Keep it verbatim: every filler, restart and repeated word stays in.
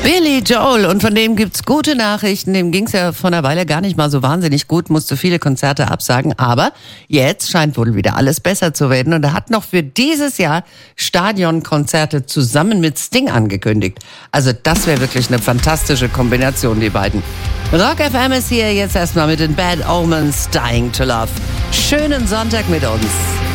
Billy Joel, und von dem gibt's gute Nachrichten. Dem ging's ja vor einer Weile gar nicht mal so wahnsinnig gut, musste viele Konzerte absagen. Aber jetzt scheint wohl wieder alles besser zu werden. Und er hat noch für dieses Jahr Stadionkonzerte zusammen mit Sting angekündigt. Also das wäre wirklich eine fantastische Kombination, die beiden. Rock F M ist hier jetzt erstmal mit den Bad Omens, Dying to Love. Schönen Sonntag mit uns.